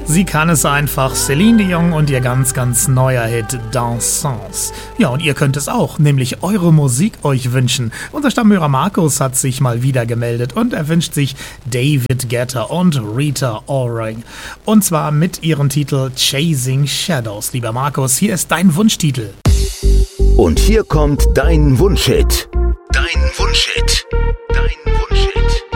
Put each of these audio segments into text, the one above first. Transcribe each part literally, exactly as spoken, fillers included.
Sie kann es einfach. Celine Dion und ihr ganz, ganz neuer Hit Dansons. Ja, und ihr könnt es auch, nämlich eure Musik euch wünschen. Unser Stammhörer Markus hat sich mal wieder gemeldet und er wünscht sich David Guetta und Rita Ora. Und zwar mit ihrem Titel Chasing Shadows. Lieber Markus, hier ist dein Wunschtitel. Und hier kommt dein Wunschhit. Dein Wunschhit. Dein Wunschhit.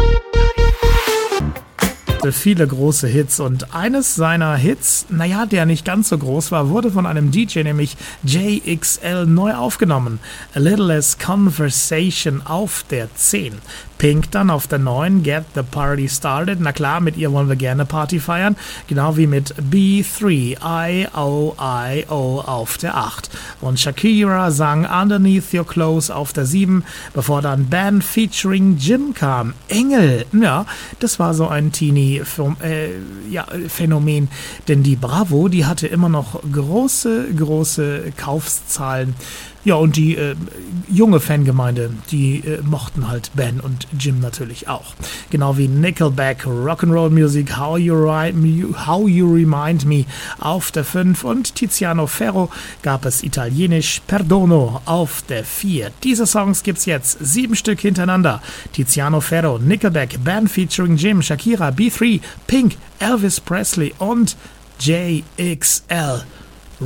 Viele große Hits und eines seiner Hits, naja, der nicht ganz so groß war, wurde von einem D J, nämlich J X L, neu aufgenommen. A Little Less Conversation auf der zehn. Pink dann auf der neun, Get the Party Started. Na klar, mit ihr wollen wir gerne Party feiern. Genau wie mit B drei, I O I O auf der acht. Und Shakira sang Underneath Your Clothes auf der sieben, bevor dann Band featuring Jim kam. Engel, ja, das war so ein Teenie-Phänomen, äh, ja, Phänomen. Denn die Bravo, die hatte immer noch große, große Kaufszahlen. Ja, und die äh, junge Fangemeinde, die äh, mochten halt Ben und Jim natürlich auch. Genau wie Nickelback, Rock'n'Roll Music, How You, Ri- How You Remind Me auf der fünf und Tiziano Ferro gab es italienisch Perdono auf der vier. Diese Songs gibt's jetzt sieben Stück hintereinander. Tiziano Ferro, Nickelback, Ben featuring Jim, Shakira, B drei, Pink, Elvis Presley und J X L.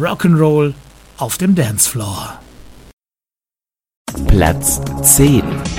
Rock'n'Roll auf dem Dancefloor. Platz zehn.